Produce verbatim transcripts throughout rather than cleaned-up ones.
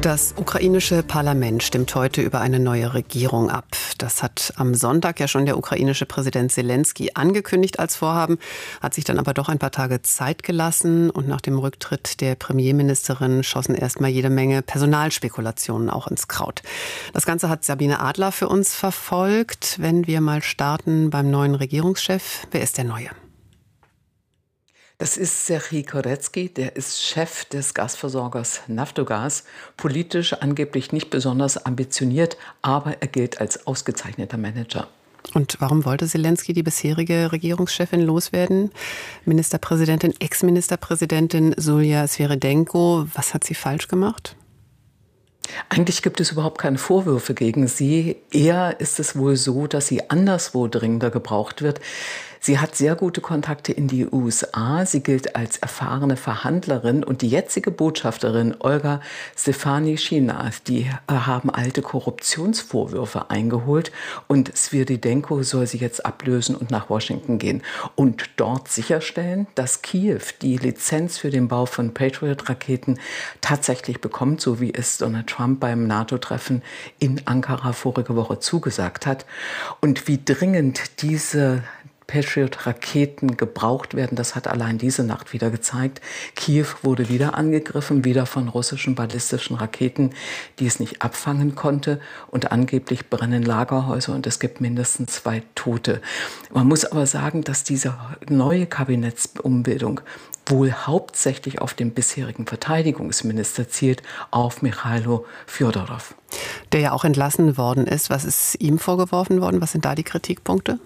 Das ukrainische Parlament stimmt heute über eine neue Regierung ab. Das hat am Sonntag ja schon der ukrainische Präsident Selenskyj angekündigt als Vorhaben, hat sich dann aber doch ein paar Tage Zeit gelassen. Und nach dem Rücktritt der Premierministerin schossen erstmal jede Menge Personalspekulationen auch ins Kraut. Das Ganze hat Sabine Adler für uns verfolgt. Wenn wir mal starten beim neuen Regierungschef, wer ist der Neue? Das ist Serhij Koretsky, der ist Chef des Gasversorgers Naftogaz. Politisch angeblich nicht besonders ambitioniert, aber er gilt als ausgezeichneter Manager. Und warum wollte Selenskyj die bisherige Regierungschefin loswerden? Ministerpräsidentin, Ex-Ministerpräsidentin Julija Sviridenko, was hat sie falsch gemacht? Eigentlich gibt es überhaupt keine Vorwürfe gegen sie. Eher ist es wohl so, dass sie anderswo dringender gebraucht wird. Sie hat sehr gute Kontakte in die U S A. Sie gilt als erfahrene Verhandlerin und die jetzige Botschafterin Olga Stefanishyna, die haben alte Korruptionsvorwürfe eingeholt und Sviridenko soll sie jetzt ablösen und nach Washington gehen und dort sicherstellen, dass Kiew die Lizenz für den Bau von Patriot-Raketen tatsächlich bekommt, so wie es Donald Trump beim NATO-Treffen in Ankara vorige Woche zugesagt hat. Und wie dringend diese Patriot-Raketen gebraucht werden, das hat allein diese Nacht wieder gezeigt. Kiew wurde wieder angegriffen, wieder von russischen ballistischen Raketen, die es nicht abfangen konnte. Und angeblich brennen Lagerhäuser und es gibt mindestens zwei Tote. Man muss aber sagen, dass diese neue Kabinettsumbildung wohl hauptsächlich auf den bisherigen Verteidigungsminister zielt, auf Michailo Fjodorow. Der ja auch entlassen worden ist. Was ist ihm vorgeworfen worden? Was sind da die Kritikpunkte?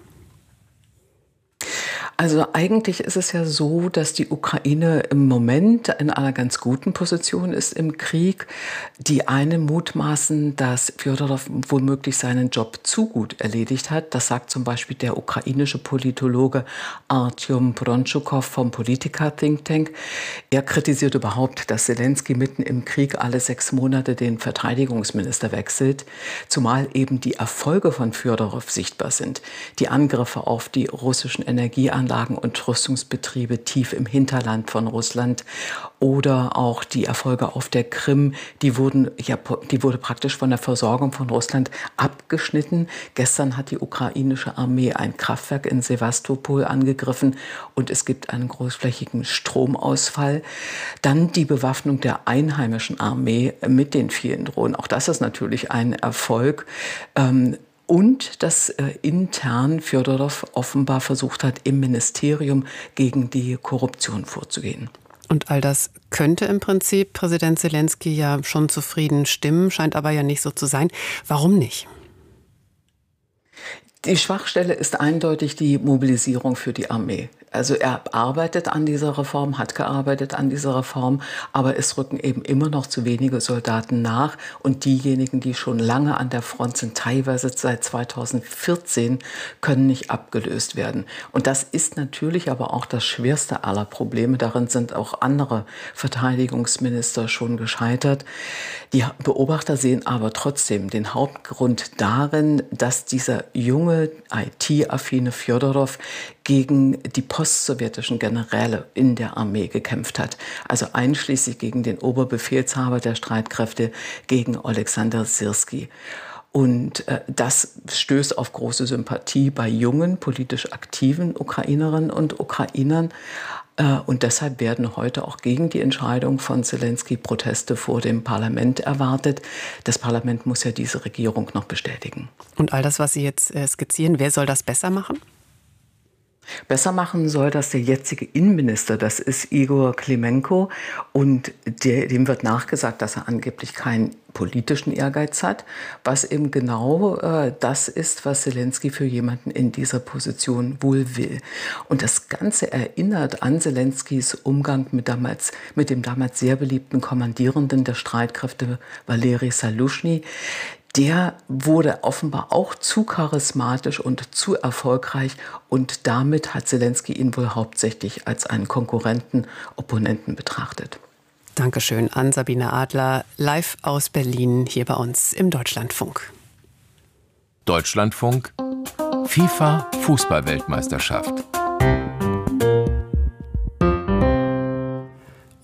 Also eigentlich ist es ja so, dass die Ukraine im Moment in einer ganz guten Position ist im Krieg. Die einen mutmaßen, dass Fjodorow womöglich seinen Job zu gut erledigt hat. Das sagt zum Beispiel der ukrainische Politologe Artyom Brontschukow vom Politica-Think Tank. Er kritisiert überhaupt, dass Selenskyj mitten im Krieg alle sechs Monate den Verteidigungsminister wechselt, zumal eben die Erfolge von Fjodorow sichtbar sind. Die Angriffe auf die russischen Energieanlagen und Rüstungsbetriebe tief im Hinterland von Russland oder auch die Erfolge auf der Krim, die wurden ja, die wurde praktisch von der Versorgung von Russland abgeschnitten. Gestern hat die ukrainische Armee ein Kraftwerk in Sewastopol angegriffen und es gibt einen großflächigen Stromausfall. Dann die Bewaffnung der einheimischen Armee mit den vielen Drohnen. Auch das ist natürlich ein Erfolg. Ähm, Und dass äh, intern Fjodorow offenbar versucht hat, im Ministerium gegen die Korruption vorzugehen. Und all das könnte im Prinzip Präsident Selenskyj ja schon zufrieden stimmen, scheint aber ja nicht so zu sein. Warum nicht? Die Schwachstelle ist eindeutig die Mobilisierung für die Armee. Also er arbeitet an dieser Reform, hat gearbeitet an dieser Reform, aber es rücken eben immer noch zu wenige Soldaten nach. Und diejenigen, die schon lange an der Front sind, teilweise seit zweitausendvierzehn, können nicht abgelöst werden. Und das ist natürlich aber auch das schwerste aller Probleme. Darin sind auch andere Verteidigungsminister schon gescheitert. Die Beobachter sehen aber trotzdem den Hauptgrund darin, dass dieser junge, I T-affine Fjodorow gegen die postsowjetischen Generäle in der Armee gekämpft hat. Also einschließlich gegen den Oberbefehlshaber der Streitkräfte, gegen Oleksandr Syrskij. Und äh, das stößt auf große Sympathie bei jungen, politisch aktiven Ukrainerinnen und Ukrainern. Äh, und deshalb werden heute auch gegen die Entscheidung von Selenskyj Proteste vor dem Parlament erwartet. Das Parlament muss ja diese Regierung noch bestätigen. Und all das, was Sie jetzt äh, skizzieren, wer soll das besser machen? Besser machen soll das der jetzige Innenminister, das ist Igor Klimenko. Und der, dem wird nachgesagt, dass er angeblich keinen politischen Ehrgeiz hat, was eben genau äh, das ist, was Selenskyj für jemanden in dieser Position wohl will. Und das Ganze erinnert an Selenskyjs Umgang mit, damals, mit dem damals sehr beliebten Kommandierenden der Streitkräfte, Valeri Saluschny. Der wurde offenbar auch zu charismatisch und zu erfolgreich und damit hat Selenskyj ihn wohl hauptsächlich als einen Konkurrenten, Opponenten betrachtet. Dankeschön an Sabine Adler, live aus Berlin hier bei uns im Deutschlandfunk. Deutschlandfunk, FIFA Fußball-Weltmeisterschaft.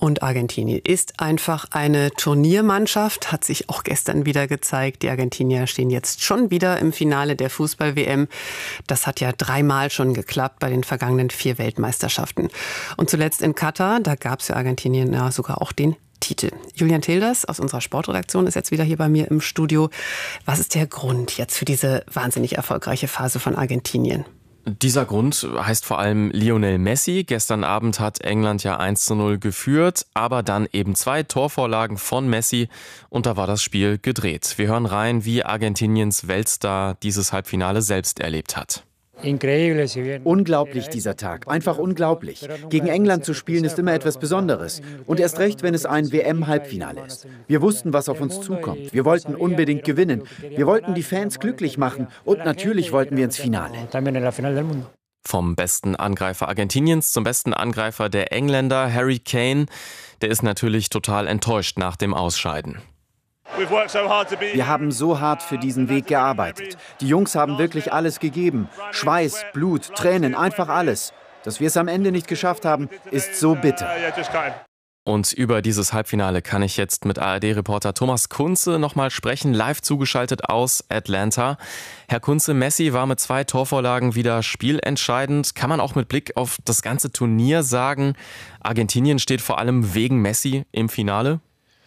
Und Argentinien ist einfach eine Turniermannschaft, hat sich auch gestern wieder gezeigt. Die Argentinier stehen jetzt schon wieder im Finale der Fußball-W M. Das hat ja dreimal schon geklappt bei den vergangenen vier Weltmeisterschaften. Und zuletzt in Katar, da gab es ja Argentinien ja sogar auch den Titel. Julian Tilders aus unserer Sportredaktion ist jetzt wieder hier bei mir im Studio. Was ist der Grund jetzt für diese wahnsinnig erfolgreiche Phase von Argentinien? Dieser Grund heißt vor allem Lionel Messi. Gestern Abend hat England ja eins zu null geführt, aber dann eben zwei Torvorlagen von Messi und da war das Spiel gedreht. Wir hören rein, wie Argentiniens Weltstar dieses Halbfinale selbst erlebt hat. Unglaublich dieser Tag, einfach unglaublich. Gegen England zu spielen ist immer etwas Besonderes. Und erst recht, wenn es ein W M-Halbfinale ist. Wir wussten, was auf uns zukommt. Wir wollten unbedingt gewinnen. Wir wollten die Fans glücklich machen und natürlich wollten wir ins Finale. Vom besten Angreifer Argentiniens zum besten Angreifer der Engländer, Harry Kane, der ist natürlich total enttäuscht nach dem Ausscheiden. Wir haben so hart für diesen Weg gearbeitet. Die Jungs haben wirklich alles gegeben. Schweiß, Blut, Tränen, einfach alles. Dass wir es am Ende nicht geschafft haben, ist so bitter. Und über dieses Halbfinale kann ich jetzt mit A R D-Reporter Thomas Kunze nochmal sprechen, live zugeschaltet aus Atlanta. Herr Kunze, Messi war mit zwei Torvorlagen wieder spielentscheidend. Kann man auch mit Blick auf das ganze Turnier sagen, Argentinien steht vor allem wegen Messi im Finale?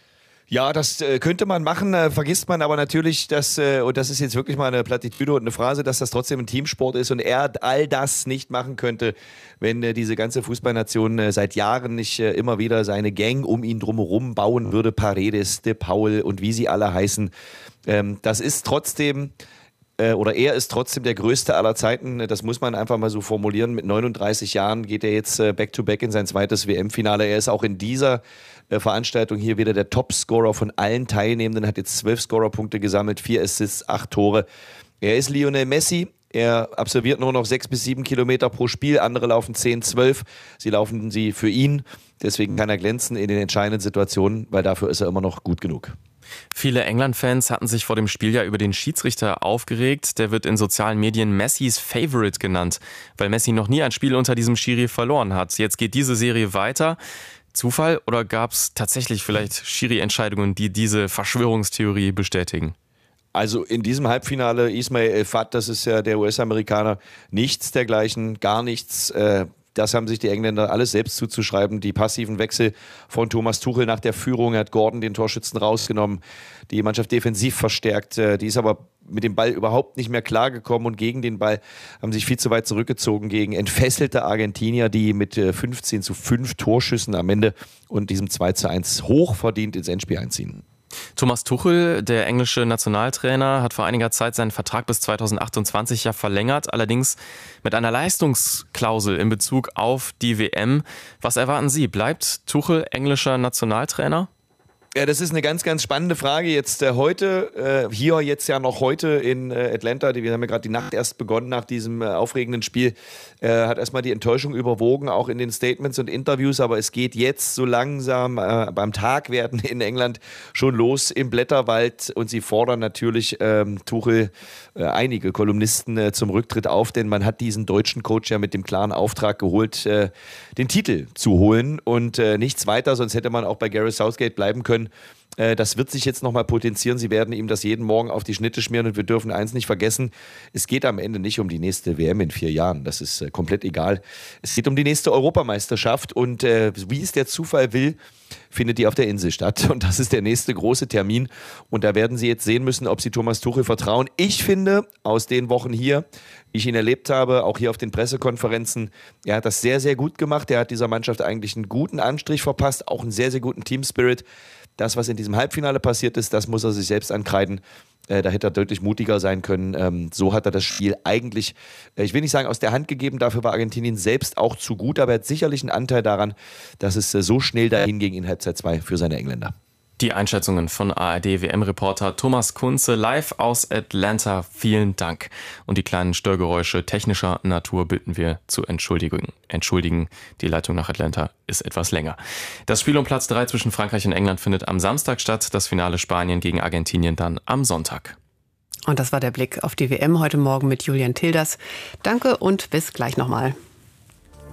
Ja, das äh, könnte man machen, äh, vergisst man aber natürlich, dass, äh, und das ist jetzt wirklich mal eine Plattitüde und eine Phrase, dass das trotzdem ein Teamsport ist und er all das nicht machen könnte, wenn äh, diese ganze Fußballnation äh, seit Jahren nicht äh, immer wieder seine Gang um ihn drumherum bauen würde, Paredes, De Paul und wie sie alle heißen. Ähm, das ist trotzdem... Oder er ist trotzdem der Größte aller Zeiten, das muss man einfach mal so formulieren. Mit neununddreißig Jahren geht er jetzt back-to-back in sein zweites W M-Finale. Er ist auch in dieser Veranstaltung hier wieder der Topscorer von allen Teilnehmenden, hat jetzt zwölf Scorerpunkte gesammelt, vier Assists, acht Tore. Er ist Lionel Messi. Er absolviert nur noch sechs bis sieben Kilometer pro Spiel, andere laufen zehn, zwölf. Sie laufen sie für ihn, deswegen kann er glänzen in den entscheidenden Situationen, weil dafür ist er immer noch gut genug. Viele England-Fans hatten sich vor dem Spiel ja über den Schiedsrichter aufgeregt. Der wird in sozialen Medien Messis Favorite genannt, weil Messi noch nie ein Spiel unter diesem Schiri verloren hat. Jetzt geht diese Serie weiter. Zufall oder gab es tatsächlich vielleicht Schiri-Entscheidungen, die diese Verschwörungstheorie bestätigen? Also in diesem Halbfinale Ismail El Fat, das ist ja der U S-Amerikaner, nichts dergleichen, gar nichts. Äh Das haben sich die Engländer alles selbst zuzuschreiben. Die passiven Wechsel von Thomas Tuchel nach der Führung, er hat Gordon, den Torschützen, rausgenommen, die Mannschaft defensiv verstärkt. Die ist aber mit dem Ball überhaupt nicht mehr klargekommen und gegen den Ball haben sich viel zu weit zurückgezogen gegen entfesselte Argentinier, die mit fünfzehn zu fünf Torschüssen am Ende und diesem zwei zu eins hochverdient ins Endspiel einziehen. Thomas Tuchel, der englische Nationaltrainer, hat vor einiger Zeit seinen Vertrag bis zweitausendachtundzwanzig ja verlängert, allerdings mit einer Leistungsklausel in Bezug auf die W M. Was erwarten Sie? Bleibt Tuchel englischer Nationaltrainer? Ja, das ist eine ganz, ganz spannende Frage jetzt äh, heute, äh, hier jetzt ja noch heute in äh, Atlanta, die, wir haben ja gerade die Nacht erst begonnen nach diesem äh, aufregenden Spiel, äh, hat erstmal die Enttäuschung überwogen, auch in den Statements und Interviews, aber es geht jetzt so langsam äh, beim Tagwerden in England schon los im Blätterwald und sie fordern natürlich ähm, Tuchel, äh, einige Kolumnisten äh, zum Rücktritt auf, denn man hat diesen deutschen Coach ja mit dem klaren Auftrag geholt, äh, den Titel zu holen und äh, nichts weiter, sonst hätte man auch bei Gareth Southgate bleiben können. Das wird sich jetzt nochmal potenzieren. Sie werden ihm das jeden Morgen auf die Schnitte schmieren und wir dürfen eins nicht vergessen, es geht am Ende nicht um die nächste W M in vier Jahren. Das ist äh, komplett egal. Es geht um die nächste Europameisterschaft und äh, wie es der Zufall will, findet die auf der Insel statt und das ist der nächste große Termin und da werden Sie jetzt sehen müssen, ob Sie Thomas Tuchel vertrauen. Ich finde, aus den Wochen hier, wie ich ihn erlebt habe, auch hier auf den Pressekonferenzen, er hat das sehr, sehr gut gemacht. Er hat dieser Mannschaft eigentlich einen guten Anstrich verpasst, auch einen sehr, sehr guten Team-Spirit. Das, was in diesem Halbfinale passiert ist, das muss er sich selbst ankreiden. Äh, da hätte er deutlich mutiger sein können. Ähm, so hat er das Spiel eigentlich, äh, ich will nicht sagen aus der Hand gegeben, dafür war Argentinien selbst auch zu gut, aber er hat sicherlich einen Anteil daran, dass es äh, so schnell dahin ging in Halbzeit zwei für seine Engländer. Die Einschätzungen von A R D-W M-Reporter Thomas Kunze live aus Atlanta. Vielen Dank. Und die kleinen Störgeräusche technischer Natur bitten wir zu entschuldigen. Entschuldigen, die Leitung nach Atlanta ist etwas länger. Das Spiel um Platz drei zwischen Frankreich und England findet am Samstag statt. Das Finale Spanien gegen Argentinien dann am Sonntag. Und das war der Blick auf die W M heute Morgen mit Julian Tilders. Danke und bis gleich nochmal.